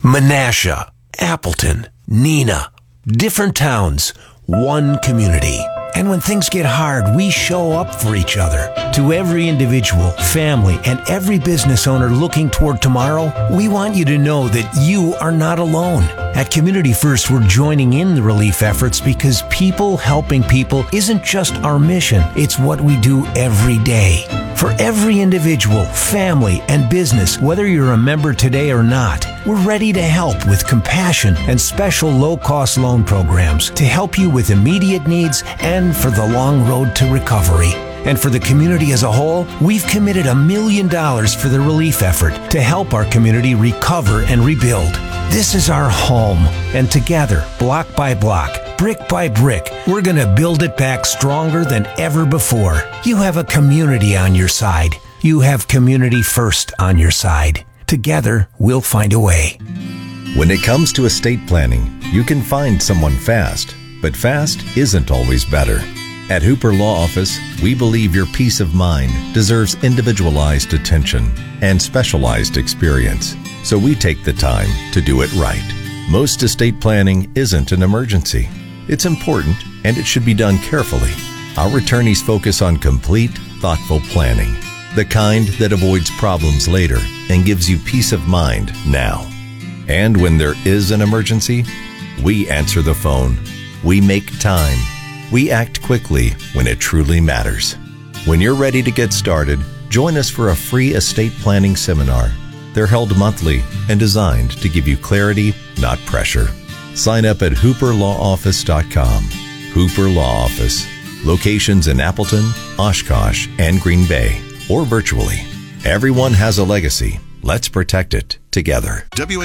Menasha, Appleton, Neenah, different towns, one community. And when things get hard, we show up for each other. To every individual, family, and every business owner looking toward tomorrow, we want you to know that you are not alone. At Community First, we're joining in the relief efforts because people helping people isn't just our mission, it's what we do every day. For every individual, family, and business, whether you're a member today or not, we're ready to help with compassion and special low-cost loan programs to help you with immediate needs and for the long road to recovery. And for the community as a whole, we've committed $1 million for the relief effort to help our community recover and rebuild. This is our home, and together, block by block, brick by brick, we're going to build it back stronger than ever before. You have a community on your side. You have Community First on your side. Together, we'll find a way. When it comes to estate planning, you can find someone fast, but fast isn't always better. At Hooper Law Office, we believe your peace of mind deserves individualized attention and specialized experience, so we take the time to do it right. Most estate planning isn't an emergency. It's important, and it should be done carefully. Our attorneys focus on complete, thoughtful planning, the kind that avoids problems later and gives you peace of mind now. And when there is an emergency, we answer the phone. We make time. We act quickly when it truly matters. When you're ready to get started, join us for a free estate planning seminar. They're held monthly and designed to give you clarity, not pressure. Sign up at hooperlawoffice.com. Hooper Law Office. Locations in Appleton, Oshkosh, and Green Bay, or virtually. Everyone has a legacy. Let's protect it together.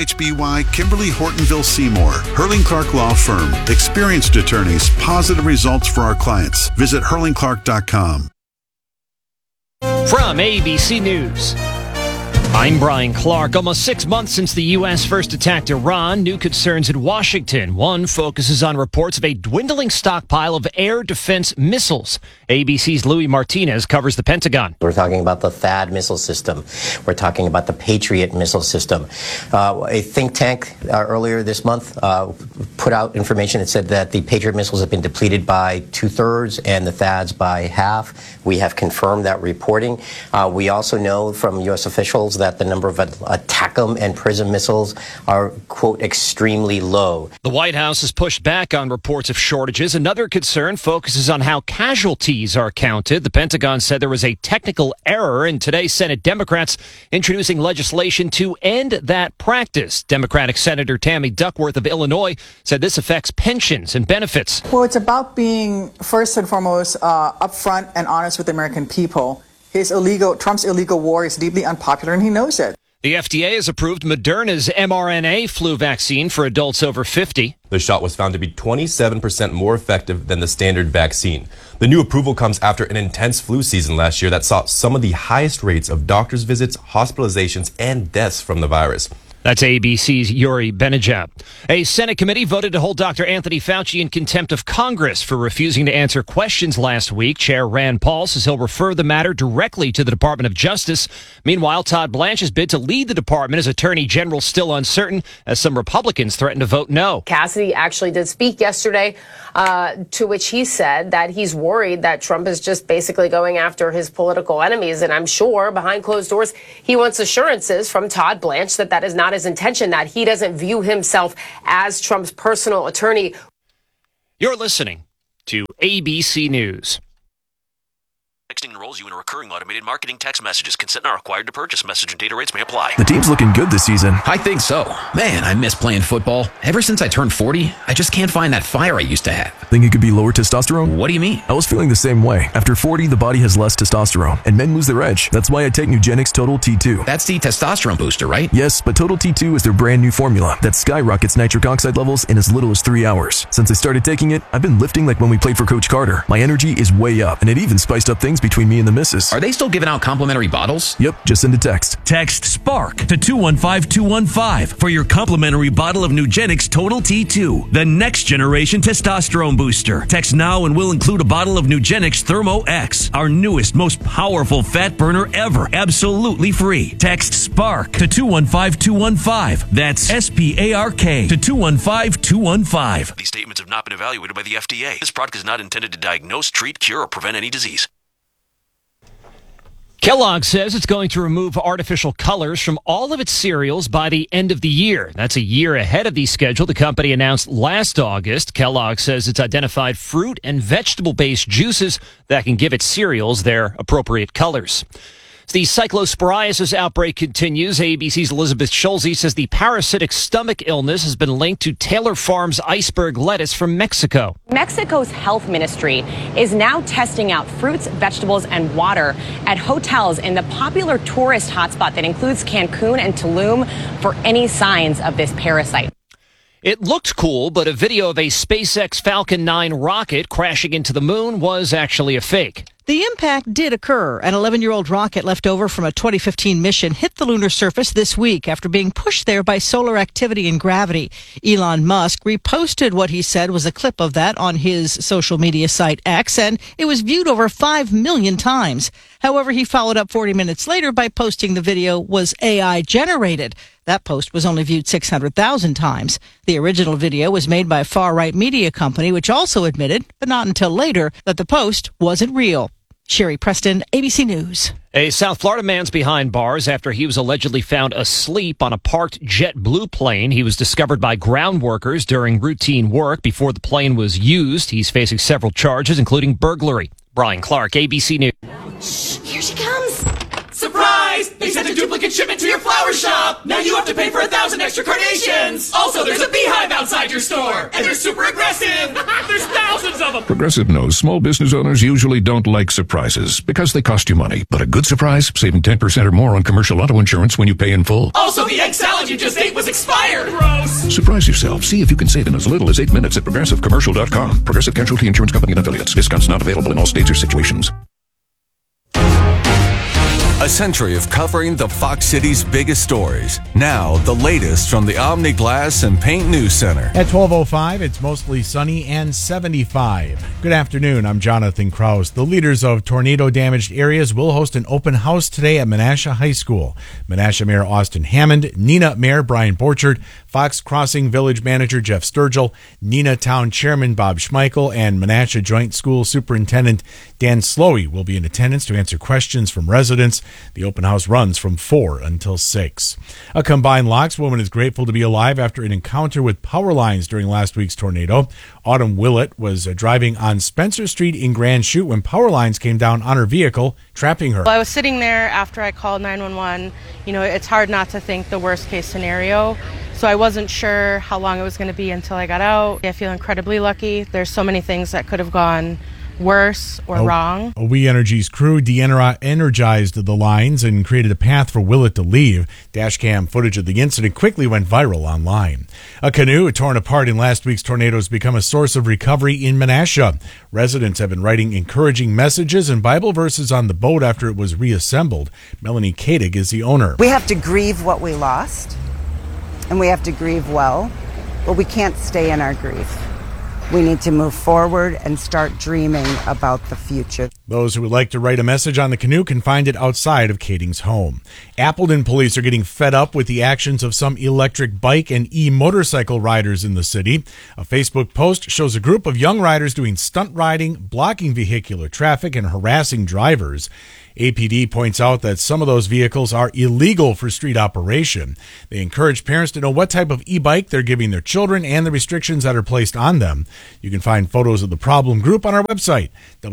WHBY Kimberly Hortonville Seymour, Hurling Clark Law Firm. Experienced attorneys, positive results for our clients. Visit hurlingclark.com. From ABC News, I'm Brian Clark. Almost 6 months since the U.S. first attacked Iran, new concerns in Washington. One focuses on reports of a dwindling stockpile of air defense missiles. ABC's Louis Martinez covers the Pentagon. We're talking about the THAAD missile system. We're talking about the Patriot missile system. A think tank earlier this month put out information that said that the Patriot missiles have been depleted by 2/3 and the THAADs by half. We have confirmed that reporting. We also know from U.S. officials that the number of ATACMS and PRISM missiles are, quote, extremely low. The White House has pushed back on reports of shortages. Another concern focuses on how casualties are counted. The Pentagon said there was a technical error, and today Senate Democrats introducing legislation to end that practice. Democratic Senator Tammy Duckworth of Illinois said this affects pensions and benefits. Well, it's about being, first and foremost, upfront and honest with the American people. Trump's illegal war is deeply unpopular, and he knows it. The FDA has approved Moderna's mRNA flu vaccine for adults over 50. The shot was found to be 27% more effective than the standard vaccine. The new approval comes after an intense flu season last year that saw some of the highest rates of doctor's visits, hospitalizations, and deaths from the virus. That's ABC's Yuri Benajab. A Senate committee voted to hold Dr. Anthony Fauci in contempt of Congress for refusing to answer questions last week. Chair Rand Paul says he'll refer the matter directly to the Department of Justice. Meanwhile, Todd Blanche's bid to lead the department as Attorney General still uncertain, as some Republicans threaten to vote no. Cassidy actually did speak yesterday, to which he said that he's worried that Trump is just basically going after his political enemies. And I'm sure behind closed doors, he wants assurances from Todd Blanche that that is not his intention, that he doesn't view himself as Trump's personal attorney. You're listening to ABC News. Texting enrolls you in a recurring automated marketing text messages. Consent not required to purchase. Message and data rates may apply. The team's looking good this season. I think so. Man, I miss playing football. Ever since I turned 40, I just can't find that fire I used to have. Think it could be lower testosterone? What do you mean? I was feeling the same way. After 40, the body has less testosterone, and men lose their edge. That's why I take Nugenix Total T2. That's the testosterone booster, right? Yes, but Total T2 is their brand new formula that skyrockets nitric oxide levels in as little as 3 hours. Since I started taking it, I've been lifting like when we played for Coach Carter. My energy is way up, and it even spiced up things between me and the missus. Are they still giving out complimentary bottles? Yep, just send a text. Text SPARK to 215-215 for your complimentary bottle of Nugenix Total T2, the next generation testosterone booster. Text now and we'll include a bottle of Nugenix Thermo X, our newest, most powerful fat burner ever, absolutely free. Text SPARK to 215-215. That's SPARK to 215-215. These statements have not been evaluated by the FDA. This product is not intended to diagnose, treat, cure, or prevent any disease. Kellogg says it's going to remove artificial colors from all of its cereals by the end of the year. That's a year ahead of the schedule the company announced last August. Kellogg says it's identified fruit and vegetable-based juices that can give its cereals their appropriate colors. The cyclosporiasis outbreak continues. ABC's Elizabeth Schulze says the parasitic stomach illness has been linked to Taylor Farms iceberg lettuce from Mexico. Mexico's health ministry is now testing out fruits, vegetables, and water at hotels in the popular tourist hotspot that includes Cancun and Tulum for any signs of this parasite. It looked cool, but a video of a SpaceX Falcon 9 rocket crashing into the moon was actually a fake. The impact did occur. An 11-year-old rocket left over from a 2015 mission hit the lunar surface this week after being pushed there by solar activity and gravity. Elon Musk reposted what he said was a clip of that on his social media site X, and it was viewed over 5 million times. However, he followed up 40 minutes later by posting the video was AI generated. That post was only viewed 600,000 times. The original video was made by a far-right media company, which also admitted, but not until later, that the post wasn't real. Sherry Preston, ABC News. A South Florida man's behind bars after he was allegedly found asleep on a parked JetBlue plane. He was discovered by ground workers during routine work before the plane was used. He's facing several charges, including burglary. Brian Clark, ABC News. Shh, here she comes. Surprise! They sent a duplicate shipment to your flower shop. Now you have to pay for 1,000 extra carnations. Also, there's a beehive outside your store. And they're super aggressive. There's thousands of them. Progressive knows small business owners usually don't like surprises because they cost you money. But a good surprise, saving 10% or more on commercial auto insurance when you pay in full. Also, the egg salad you just ate was expired. Gross. Surprise yourself. See if you can save in as little as 8 minutes at ProgressiveCommercial.com. Progressive Casualty Insurance Company and Affiliates. Discounts not available in all states or situations. A century of covering the Fox City's biggest stories. Now, the latest from the Omni Glass and Paint News Center. At 12:05, it's mostly sunny and 75. Good afternoon, I'm Jonathan Krause. The leaders of tornado-damaged areas will host an open house today at Menasha High School. Menasha Mayor Austin Hammond, Neenah Mayor Brian Borchert, Fox Crossing Village Manager Jeff Sturgill, Neenah Town Chairman Bob Schmeichel, and Menasha Joint School Superintendent Dan Slowey will be in attendance to answer questions from residents. The open house runs from 4 until 6. A Combined Locks woman is grateful to be alive after an encounter with power lines during last week's tornado. Autumn Willett was driving on Spencer Street in Grand Chute when power lines came down on her vehicle, trapping her. Well, I was sitting there after I called 911. You know, it's hard not to think the worst case scenario. So I wasn't sure how long it was going to be until I got out. I feel incredibly lucky. There's so many things that could have gone worse or wrong. We Energy's crew de-energized the lines and created a path for Willett to leave. Dashcam footage of the incident quickly went viral online. A canoe torn apart in last week's tornado has become a source of recovery in Menasha. Residents have been writing encouraging messages and Bible verses on the boat after it was reassembled. Melanie Kadig is the owner. We have to grieve what we lost, and we have to grieve well, but we can't stay in our grief. We need to move forward and start dreaming about the future. Those who would like to write a message on the canoe can find it outside of Kading's home. Appleton police are getting fed up with the actions of some electric bike and e-motorcycle riders in the city. A Facebook post shows a group of young riders doing stunt riding, blocking vehicular traffic, and harassing drivers. APD points out that some of those vehicles are illegal for street operation. They encourage parents to know what type of e-bike they're giving their children and the restrictions that are placed on them. You can find photos of the problem group on our website,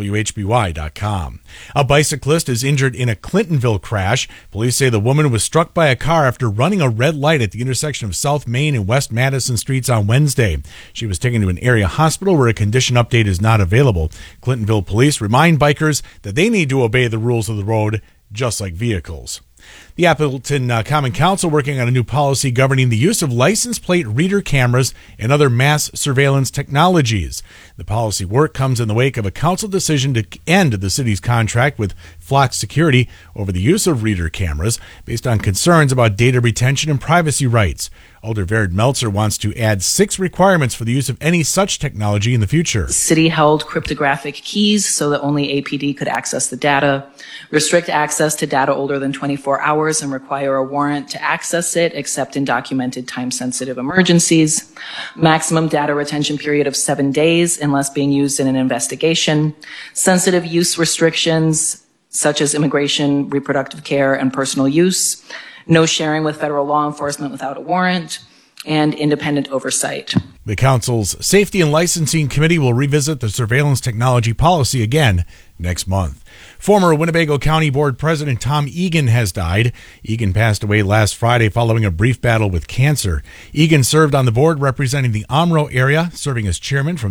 WHBY.com. A bicyclist is injured in a Clintonville crash. Police say the woman was struck by a car after running a red light at the intersection of South Main and West Madison Streets on Wednesday. She was taken to an area hospital where a condition update is not available. Clintonville police remind bikers that they need to obey the rules of the road, just like vehicles. The Appleton Common Council working on a new policy governing the use of license plate reader cameras and other mass surveillance technologies. The policy work comes in the wake of a council decision to end the city's contract with Flock Security over the use of reader cameras based on concerns about data retention and privacy rights. Alder Vered Meltzer wants to add 6 requirements for the use of any such technology in the future. The city held cryptographic keys so that only APD could access the data, restrict access to data older than 24 hours and require a warrant to access it except in documented time-sensitive emergencies, maximum data retention period of 7 days unless being used in an investigation, sensitive use restrictions such as immigration, reproductive care, and personal use, no sharing with federal law enforcement without a warrant, and independent oversight. The council's Safety and Licensing Committee will revisit the surveillance technology policy again next month. Former Winnebago County Board President Tom Egan has died. Egan passed away last Friday following a brief battle with cancer. Egan served on the board representing the Omro area, serving as chairman from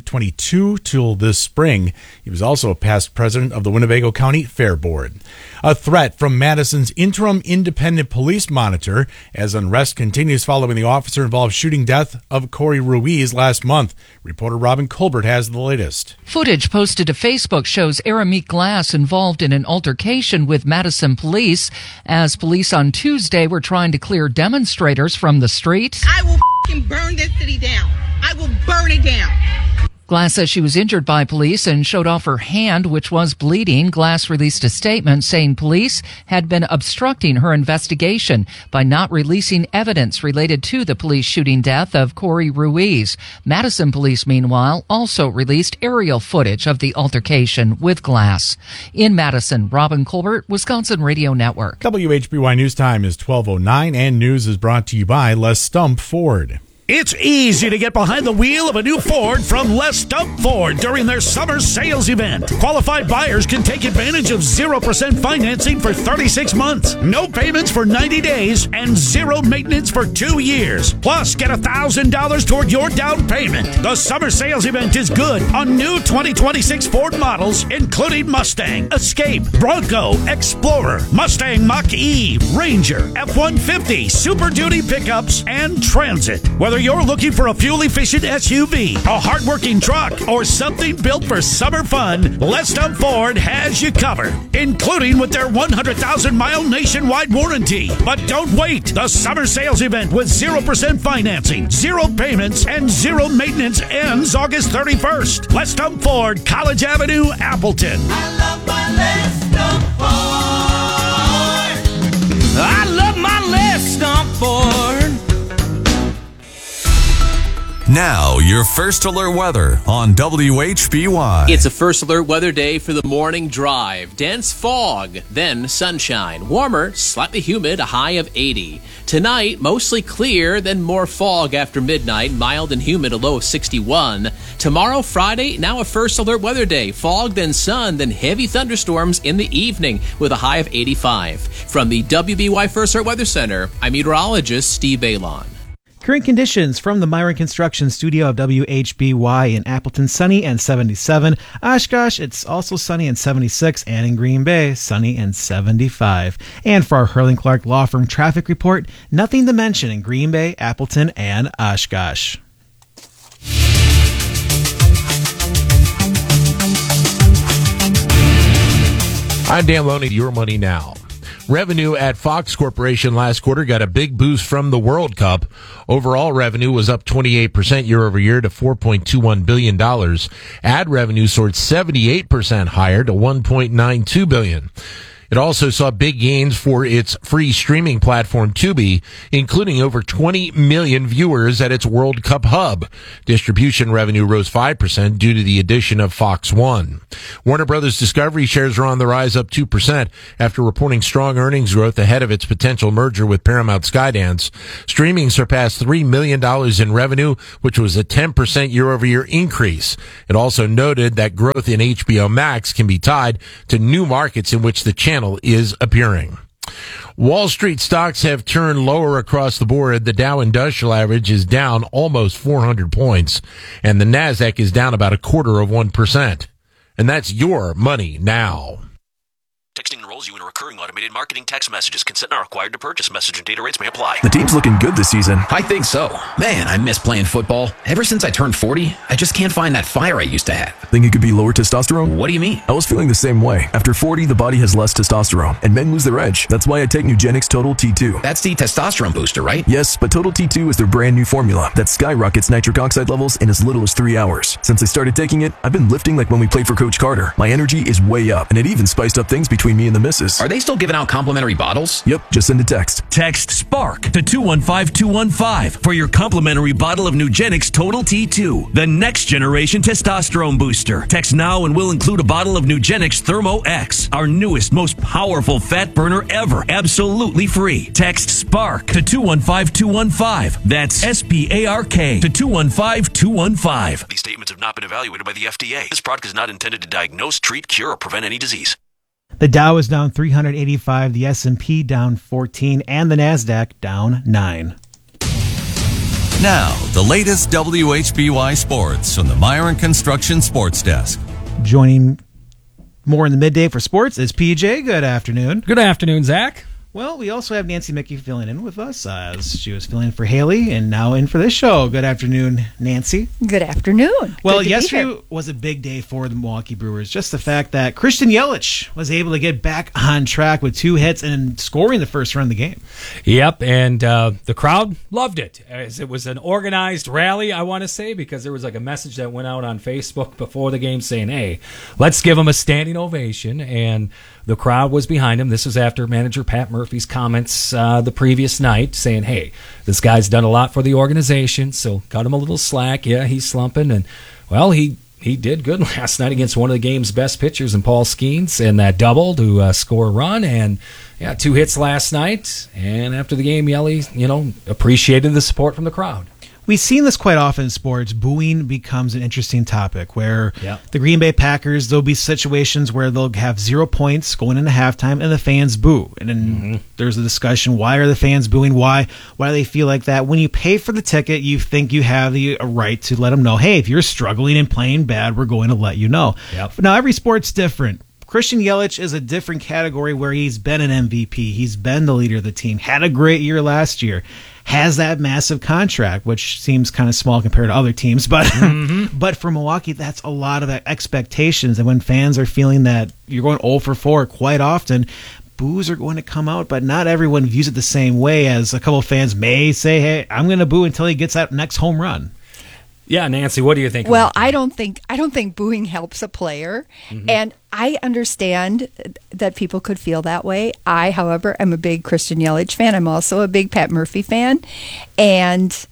2022 till this spring. He was also a past president of the Winnebago County Fair Board. A threat from Madison's interim independent police monitor as unrest continues following the officer-involved shooting death of Corey Ruiz last month. Reporter Robin Colbert has the latest. Footage posted to Facebook shows Aramik Glass involved in an altercation with Madison police as police on Tuesday were trying to clear demonstrators from the street. I will burn this city down. I will burn it down. Glass says she was injured by police and showed off her hand, which was bleeding. Glass released a statement saying police had been obstructing her investigation by not releasing evidence related to the police shooting death of Corey Ruiz. Madison police, meanwhile, also released aerial footage of the altercation with Glass. In Madison, Robin Colbert, Wisconsin Radio Network. WHBY News Time is 12:09, and news is brought to you by Les Stump Ford. It's easy to get behind the wheel of a new Ford from Les Stump Ford during their summer sales event. Qualified buyers can take advantage of 0% financing for 36 months, no payments for 90 days, and zero maintenance for 2 years. Plus, get $1,000 toward your down payment. The summer sales event is good on new 2026 Ford models, including Mustang, Escape, Bronco, Explorer, Mustang Mach-E, Ranger, F-150, Super Duty pickups, and Transit. Whether you're looking for a fuel-efficient SUV, a hard-working truck, or something built for summer fun, Les Stump Ford has you covered, including with their 100,000-mile nationwide warranty. But don't wait. The summer sales event with 0% financing, 0 payments, and 0 maintenance ends August 31st. Les Stump Ford, College Avenue, Appleton. I love my Les Stump Ford. I love my Les Stump Ford. Now, your First Alert weather on WHBY. It's a First Alert weather day for the morning drive. Dense fog, then sunshine. Warmer, slightly humid, a high of 80. Tonight, mostly clear, then more fog after midnight. Mild and humid, a low of 61. Tomorrow, Friday, now a First Alert weather day. Fog, then sun, then heavy thunderstorms in the evening with a high of 85. From the WBY First Alert Weather Center, I'm meteorologist Steve Bailon. Current conditions from the Myron Construction Studio of WHBY in Appleton, sunny and 77. Oshkosh, it's also sunny and 76. And in Green Bay, sunny and 75. And for our Hurling Clark Law Firm traffic report, nothing to mention in Green Bay, Appleton, and Oshkosh. I'm Dan Loney, Your Money Now. Revenue at Fox Corporation last quarter got a big boost from the World Cup. Overall revenue was up 28% year over year to $4.21 billion. Ad revenue soared 78% higher to $1.92 billion. It also saw big gains for its free streaming platform Tubi, including over 20 million viewers at its World Cup hub. Distribution revenue rose 5% due to the addition of Fox One. Warner Brothers Discovery shares are on the rise, up 2% after reporting strong earnings growth ahead of its potential merger with Paramount Skydance. Streaming surpassed $3 million in revenue, which was a 10% year-over-year increase. It also noted that growth in HBO Max can be tied to new markets in which the channel is appearing. Wall Street stocks have turned lower across the board. The Dow Industrial Average is down almost 400 points, and the Nasdaq is down about 0.25%. And that's Your Money Now. Texting enrolls you in a recurring automated marketing text messages. Consent not required to purchase. Message and data rates may apply. The team's looking good this season. I think so. Man, I miss playing football. Ever since I turned 40, I just can't find that fire I used to have. Think it could be lower testosterone? What do you mean? I was feeling the same way. After 40, the body has less testosterone, and men lose their edge. That's why I take Nugenix Total T2. That's the testosterone booster, right? Yes, but Total T2 is their brand new formula that skyrockets nitric oxide levels in as little as 3 hours. Since I started taking it, I've been lifting like when we played for Coach Carter. My energy is way up, and it even spiced up things between me and the missus. Are they still giving out complimentary bottles? Yep, just send a text. Text SPARK to 215215 for your complimentary bottle of Nugenix Total T2, the next generation testosterone booster. Text now and we'll include a bottle of Nugenix Thermo X, our newest, most powerful fat burner ever, absolutely free. Text SPARK to 215215. That's SPARK to 215215. These statements have not been evaluated by the FDA. This product is not intended to diagnose, treat, cure, or prevent any disease. The Dow is down 385, the S&P down 14, and the NASDAQ down 9. Now, the latest WHBY sports from the Myron Construction Sports Desk. Joining more in the midday for sports is PJ. Good afternoon. Good afternoon, Zach. Well, we also have Nancy Mickey filling in with us as she was filling in for Haley and now in for this show. Good afternoon, Nancy. Good afternoon. Well, yesterday was a big day for the Milwaukee Brewers. Just the fact that Christian Yelich was able to get back on track with 2 hits and scoring the first run of the game. Yep, and the crowd loved it. As it was an organized rally, I want to say, because there was like a message that went out on Facebook before the game saying, hey, let's give him a standing ovation, and the crowd was behind him. This was after manager Pat Murphy's comments the previous night saying, hey, this guy's done a lot for the organization, so cut him a little slack. Yeah, he's slumping. And, well, he did good last night against one of the game's best pitchers in Paul Skeens and that double to score a run. And, yeah, 2 hits last night. And after the game, Yelly, appreciated the support from the crowd. We've seen this quite often in sports. Booing becomes an interesting topic where the Green Bay Packers, there'll be situations where they'll have 0 points going into halftime and the fans boo. And then there's a discussion, why are the fans booing? Why do they feel like that? When you pay for the ticket, you think you have a right to let them know, hey, if you're struggling and playing bad, we're going to let you know. But now every sport's different. Christian Yelich is a different category where he's been an MVP. He's been the leader of the team, had a great year last year, has that massive contract, which seems kind of small compared to other teams. But but for Milwaukee, that's a lot of expectations. And when fans are feeling that you're going 0 for 4 quite often, boos are going to come out, but not everyone views it the same way. As a couple of fans may say, hey, I'm going to boo until he gets that next home run. Yeah, Nancy, what do you think? Well, I don't think booing helps a player, and I understand that people could feel that way. I, however, am a big Christian Yelich fan. I'm also a big Pat Murphy fan, and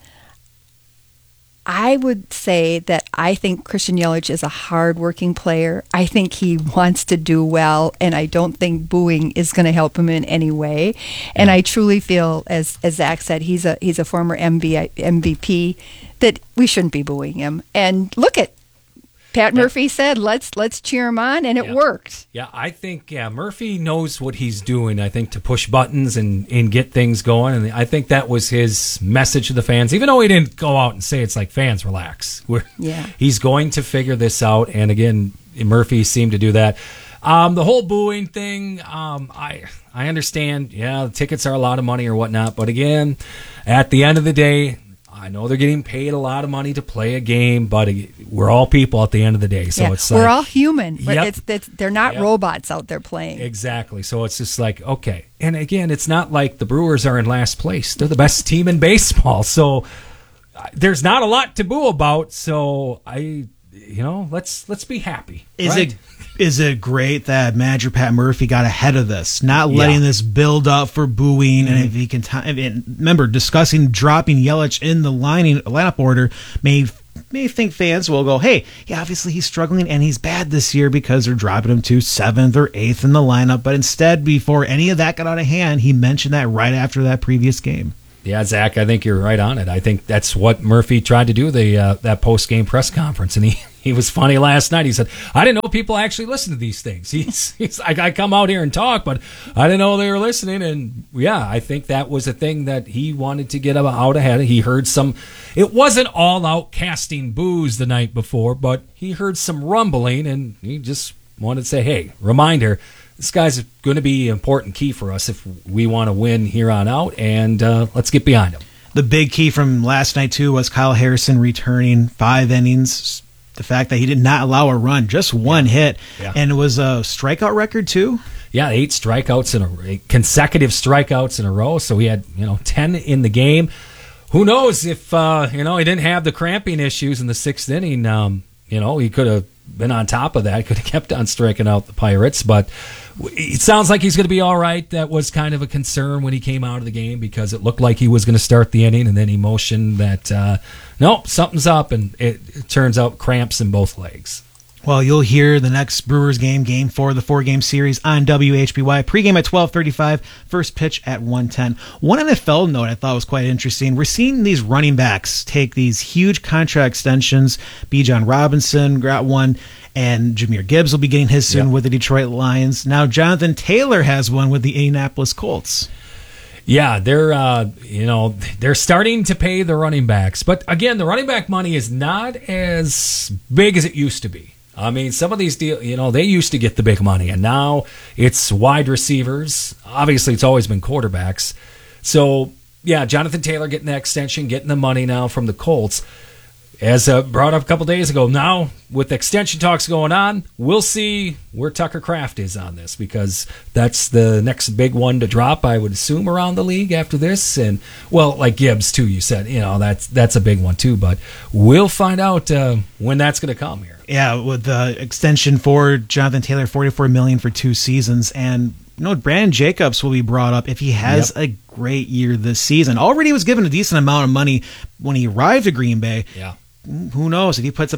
I would say that I think Christian Yelich is a hard-working player. I think he wants to do well, and I don't think booing is going to help him in any way. And I truly feel, as Zach said, he's a former MVP, that we shouldn't be booing him. And look at Pat Murphy said, let's cheer him on, and it worked. Yeah, I think Murphy knows what he's doing, I think, to push buttons and get things going. And I think that was his message to the fans, even though he didn't go out and say it's like, fans, relax. He's going to figure this out. And again, Murphy seemed to do that. The whole booing thing, I understand, the tickets are a lot of money or whatnot. But again, at the end of the day, I know they're getting paid a lot of money to play a game, but we're all people at the end of the day. So it's like, we're all human. They're not robots out there playing. Exactly. So it's just like, okay. And again, it's not like the Brewers are in last place. They're the best team in baseball. So there's not a lot to boo about. So let's be happy. Is it great that manager Pat Murphy got ahead of this, not letting this build up for booing? And if he can, remember discussing dropping Yelich in the lineup order may think fans will go, hey, obviously he's struggling and he's bad this year because they're dropping him to 7th or 8th in the lineup. But instead, before any of that got out of hand, he mentioned that right after that previous game. Yeah, Zach, I think you're right on it. I think that's what Murphy tried to do, that post-game press conference. And he was funny last night. He said, I didn't know people actually listen to these things. He's I come out here and talk, but I didn't know they were listening. And, I think that was a thing that he wanted to get out ahead. He heard it wasn't all out casting boos the night before, but he heard some rumbling, and he just wanted to say, hey, reminder, this guy's going to be an important key for us if we want to win here on out, and let's get behind him. The big key from last night, too, was Kyle Harrison returning 5 innings. The fact that he did not allow a run, just one hit, and it was a strikeout record, too. Yeah, 8 strikeouts consecutive strikeouts in a row, so he had 10 in the game. Who knows if he didn't have the cramping issues in the 6th inning, he could have been on top of that. He could have kept on striking out the Pirates, but it sounds like he's going to be all right. That was kind of a concern when he came out of the game because it looked like he was going to start the inning, and then he motioned that, nope, something's up, and it turns out cramps in both legs. Well, you'll hear the next Brewers game, Game 4 of the 4-game series on WHBY. Pregame at 12:35, first pitch at 1:10. One NFL note I thought was quite interesting. We're seeing these running backs take these huge contract extensions. Bijan Robinson got one, and Jahmyr Gibbs will be getting his soon with the Detroit Lions. Now Jonathan Taylor has one with the Indianapolis Colts. Yeah, they're starting to pay the running backs. But again, the running back money is not as big as it used to be. I mean, some of these deals, they used to get the big money, and now it's wide receivers. Obviously, it's always been quarterbacks. So, yeah, Jonathan Taylor getting that extension, getting the money now from the Colts. As brought up a couple days ago, now with extension talks going on, we'll see where Tucker Kraft is on this because that's the next big one to drop, I would assume, around the league after this. And, well, like Gibbs, too, you said, that's a big one, too. But we'll find out when that's going to come here. Yeah, with the extension for Jonathan Taylor, $44 million for 2 seasons. And, Brandon Jacobs will be brought up if he has a great year this season. Already was given a decent amount of money when he arrived to Green Bay. Yeah. Who knows? If he puts up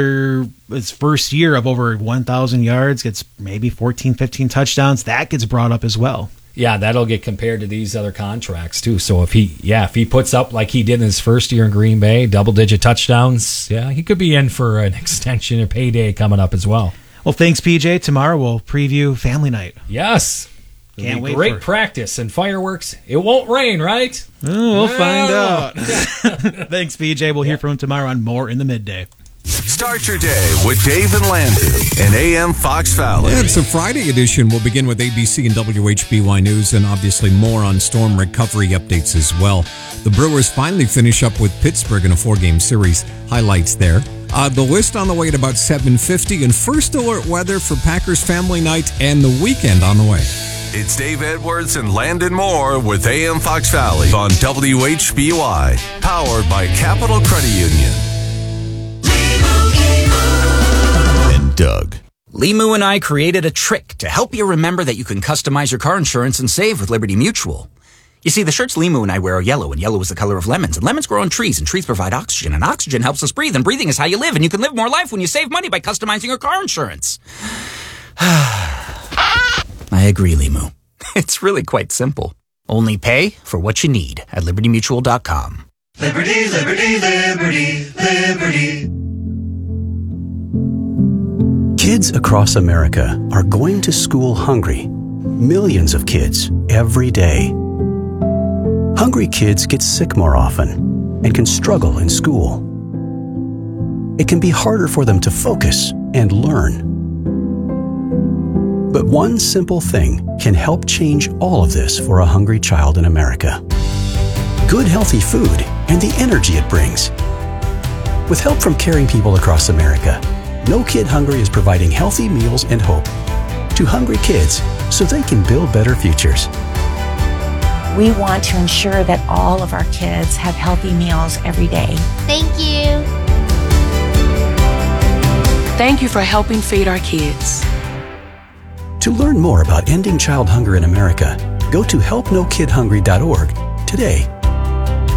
his first year of over 1,000 yards, gets maybe 14, 15 touchdowns, that gets brought up as well. Yeah, that'll get compared to these other contracts, too. So if he puts up like he did in his first year in Green Bay, double-digit touchdowns, he could be in for an extension or payday coming up as well. Well, thanks, PJ. Tomorrow we'll preview Family Night. Yes. Can't wait. Great practice and fireworks. It won't rain, right? We'll find out. Thanks, PJ. We'll hear from him tomorrow on More in the Midday. Start your day with Dave and Landon and AM Fox Valley. Yeah, it's a Friday edition. We'll begin with ABC and WHBY News and obviously more on storm recovery updates as well. The Brewers finally finish up with Pittsburgh in a 4-game series. Highlights there. The list on the way at about 7:50 and first alert weather for Packers Family Night and the weekend on the way. It's Dave Edwards and Landon Moore with AM Fox Valley on WHBY, powered by Capital Credit Union. And Doug. Limu and I created a trick to help you remember that you can customize your car insurance and save with Liberty Mutual. You see, the shirts Limu and I wear are yellow, and yellow is the color of lemons, and lemons grow on trees, and trees provide oxygen, and oxygen helps us breathe, and breathing is how you live, and you can live more life when you save money by customizing your car insurance. I agree, Limu. It's really quite simple. Only pay for what you need at LibertyMutual.com. Liberty, liberty, liberty, liberty. Kids across America are going to school hungry. Millions of kids every day. Hungry kids get sick more often and can struggle in school. It can be harder for them to focus and learn. But one simple thing can help change all of this for a hungry child in America. Good, healthy food and the energy it brings. With help from caring people across America, No Kid Hungry is providing healthy meals and hope to hungry kids so they can build better futures. We want to ensure that all of our kids have healthy meals every day. Thank you. Thank you for helping feed our kids. To learn more about ending child hunger in America, go to helpnokidhungry.org today.